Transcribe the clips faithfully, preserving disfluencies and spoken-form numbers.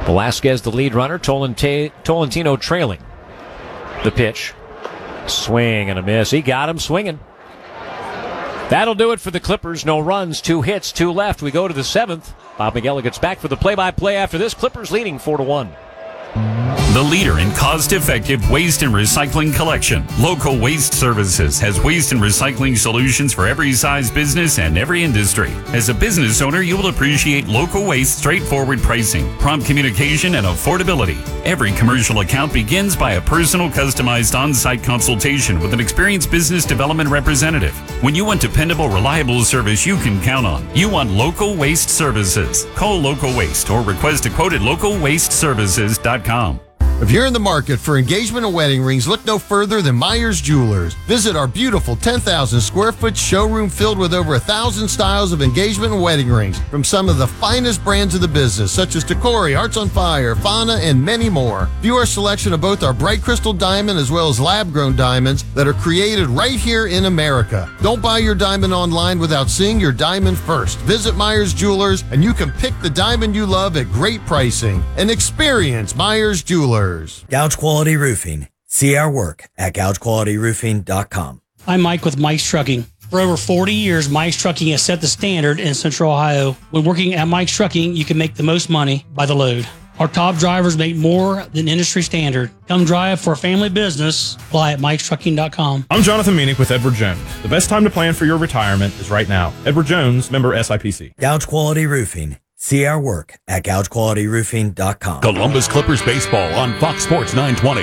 Velasquez, the lead runner. Tolente- Tolentino trailing. The pitch. Swing and a miss. He got him swinging. That'll do it for the Clippers. No runs, two hits, two left. We go to the seventh. Bob Miguel gets back for the play-by-play after this. Clippers leading four to one. The leader in cost-effective waste and recycling collection. Local Waste Services has waste and recycling solutions for every size business and every industry. As a business owner, you will appreciate Local Waste straightforward pricing, prompt communication, and affordability. Every commercial account begins by a personal, customized on-site consultation with an experienced business development representative. When you want dependable, reliable service you can count on, you want Local Waste Services. Call Local Waste or request a quote at local waste services dot com. If you're in the market for engagement and wedding rings, look no further than Myers Jewelers. Visit our beautiful ten thousand square foot showroom filled with over a thousand styles of engagement and wedding rings from some of the finest brands of the business, such as Tacori, Hearts on Fire, Fauna, and many more. View our selection of both our bright crystal diamond as well as lab-grown diamonds that are created right here in America. Don't buy your diamond online without seeing your diamond first. Visit Myers Jewelers, and you can pick the diamond you love at great pricing. And experience Myers Jewelers. Gouge Quality Roofing. See our work at gouge quality roofing dot com. I'm Mike with Mike's Trucking. For over forty years, Mike's Trucking has set the standard in Central Ohio. When working at Mike's Trucking, you can make the most money by the load. Our top drivers make more than industry standard. Come drive for a family business. Apply at mikes trucking dot com. I'm Jonathan Meanick with Edward Jones. The best time to plan for your retirement is right now. Edward Jones, member S I P C. Gouge Quality Roofing. See our work at gouge quality roofing dot com. Columbus Clippers baseball on Fox Sports nine twenty.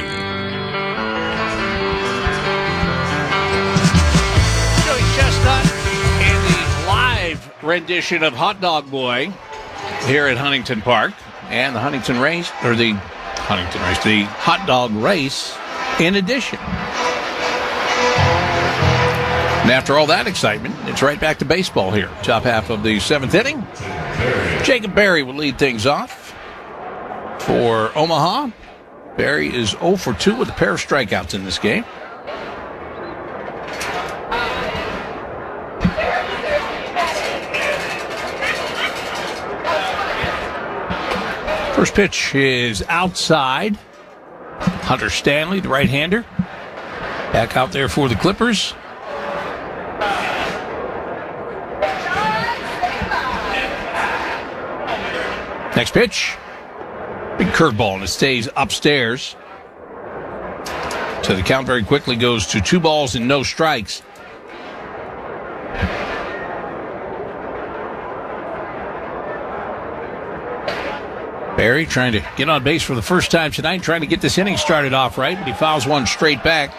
Joey Chestnut in the live rendition of Hot Dog Boy here at Huntington Park, and the Huntington race, or the Huntington race, the hot dog race in addition. And after all that excitement, it's right back to baseball here. Top half of the seventh inning. Jacob Berry will lead things off for Omaha. Berry is oh for two with a pair of strikeouts in this game. First pitch is outside. Hunter Stanley, the right-hander, back out there for the Clippers. Next pitch, big curveball, and it stays upstairs. So the count very quickly goes to two balls and no strikes. Berry trying to get on base for the first time tonight, trying to get this inning started off right, but he fouls one straight back.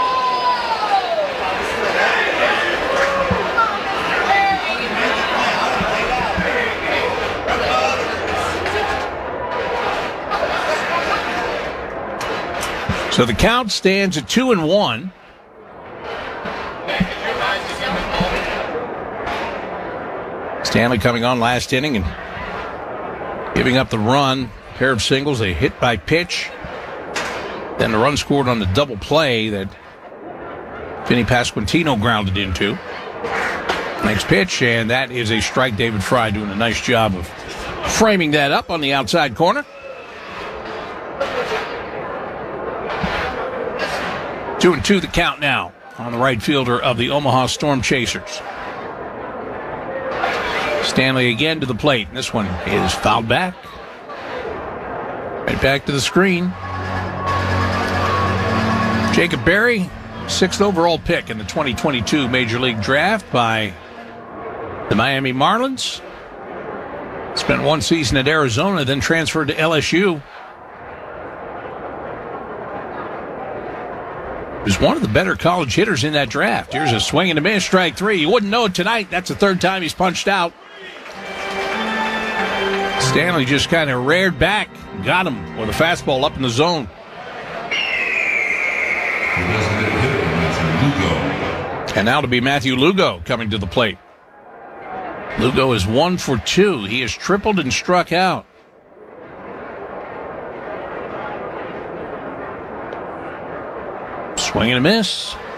So the count stands at two and one. Stanley coming on last inning and giving up the run. Pair of singles, a hit by pitch. Then the run scored on the double play that Vinny Pasquantino grounded into. Next pitch, and that is a strike. David Fry doing a nice job of framing that up on the outside corner. Two and two the count now on the right fielder of the Omaha Storm Chasers. Stanley again to the plate. This one is fouled back. Right back to the screen. Jacob Berry, sixth overall pick in the twenty twenty-two Major League Draft by the Miami Marlins. Spent one season at Arizona, then transferred to L S U. Is one of the better college hitters in that draft. Here's a swing and a miss, strike three. You wouldn't know it tonight. That's the third time he's punched out. Stanley just kind of reared back, got him with a fastball up in the zone. And now to be Matthew Lugo coming to the plate. Lugo is one for two. He has tripled and struck out. Swing and a miss.